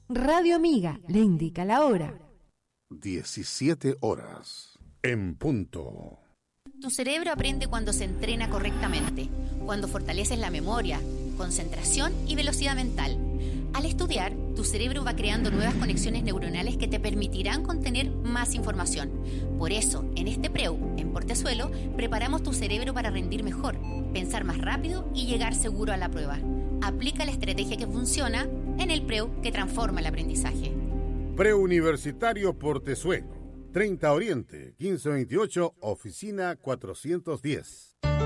Radio Amiga le indica la hora. 17 horas en punto. Tu cerebro aprende cuando se entrena correctamente, cuando fortaleces la memoria, concentración y velocidad mental. Al estudiar, tu cerebro va creando nuevas conexiones neuronales que te permitirán contener más información. Por eso, en este PREU, en Portezuelo, preparamos tu cerebro para rendir mejor, pensar más rápido y llegar seguro a la prueba. Aplica la estrategia que funciona en el PREU que transforma el aprendizaje. Preuniversitario Portezuelo, 30 Oriente, 1528, oficina 410.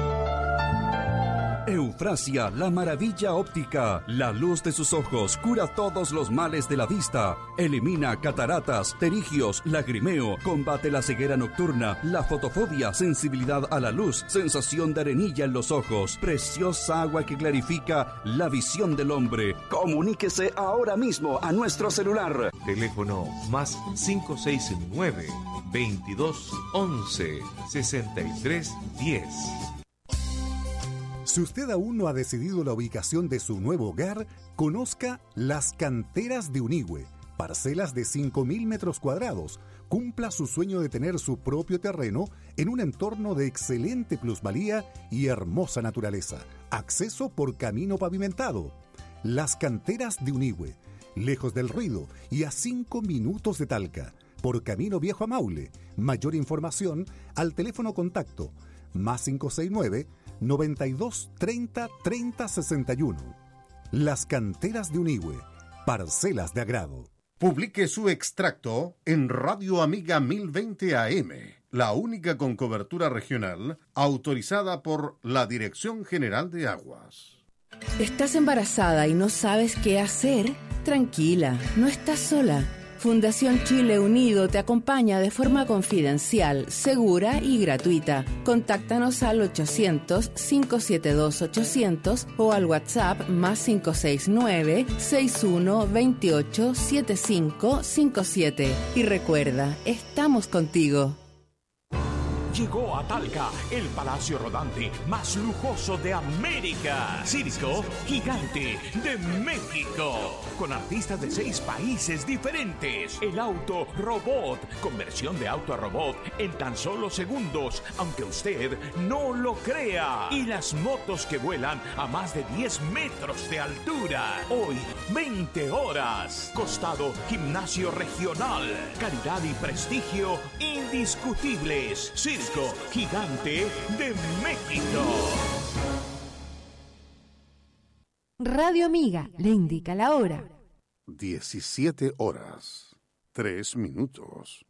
Eufrasia, la maravilla óptica. La luz de sus ojos cura todos los males de la vista. Elimina cataratas, pterigios, lagrimeo. Combate la ceguera nocturna, la fotofobia, sensibilidad a la luz, sensación de arenilla en los ojos. Preciosa agua que clarifica la visión del hombre. Comuníquese ahora mismo a nuestro celular. Teléfono más 569 22 11 63 10. Si usted aún no ha decidido la ubicación de su nuevo hogar, conozca Las Canteras de Unigüe, parcelas de 5.000 metros cuadrados. Cumpla su sueño de tener su propio terreno en un entorno de excelente plusvalía y hermosa naturaleza. Acceso por camino pavimentado. Las Canteras de Unigüe, lejos del ruido y a 5 minutos de Talca, por camino viejo a Maule. Mayor información al teléfono contacto más 569 92 30 30 61. Las Canteras de Unigüe, parcelas de agrado. Publique su extracto en Radio Amiga 1020 AM, la única con cobertura regional autorizada por la Dirección General de Aguas. ¿Estás embarazada y no sabes qué hacer? Tranquila, no estás sola. Fundación Chile Unido te acompaña de forma confidencial, segura y gratuita. Contáctanos al 800-572-800 o al WhatsApp más 569-6128-7557. Y recuerda, estamos contigo. Llegó a Talca el palacio rodante más lujoso de América. Circo Gigante de México. Con artistas de 6 países diferentes. El auto robot. Conversión de auto a robot en tan solo segundos, aunque usted no lo crea. Y las motos que vuelan a más de 10 metros de altura. Hoy, 20 horas. Costado Gimnasio Regional. Calidad y prestigio indiscutibles. Circo Gigante de México. Radio Amiga le indica la hora. 17 horas, 3 minutos.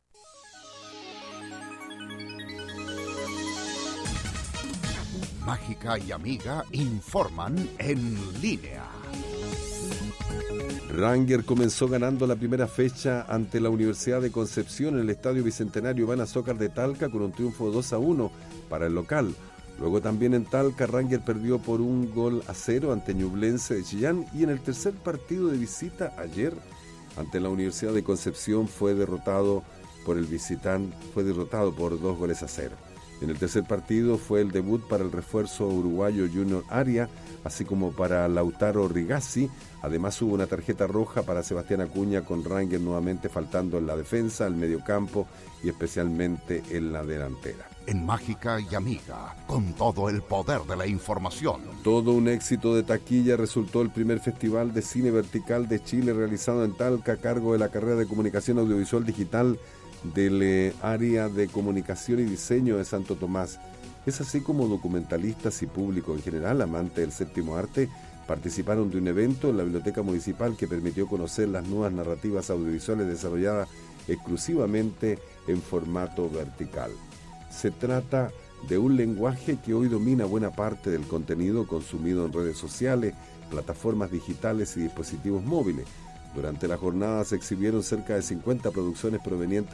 Mágica y Amiga informan en línea. Ranger comenzó ganando la primera fecha ante la Universidad de Concepción en el Estadio Bicentenario Iván Azócar de Talca con un triunfo 2-1 para el local. Luego también en Talca, Ranger perdió por 1-0 ante Ñublense de Chillán y en el tercer partido de visita ayer ante la Universidad de Concepción fue derrotado por 2-0. En el tercer partido fue el debut para el refuerzo uruguayo Junior Aria, así como para Lautaro Rigazzi. Además hubo una tarjeta roja para Sebastián Acuña, con Ranger nuevamente faltando en la defensa, el mediocampo y especialmente en la delantera. En Mágica y Amiga, con todo el poder de la información. Todo un éxito de taquilla resultó el primer Festival de Cine Vertical de Chile realizado en Talca a cargo de la carrera de Comunicación Audiovisual Digital del área de Comunicación y Diseño de Santo Tomás. Es así como documentalistas y público en general, amante del séptimo arte, participaron de un evento en la Biblioteca Municipal que permitió conocer las nuevas narrativas audiovisuales desarrolladas exclusivamente en formato vertical. Se trata de un lenguaje que hoy domina buena parte del contenido consumido en redes sociales, plataformas digitales y dispositivos móviles. Durante la jornada se exhibieron cerca de 50 producciones provenientes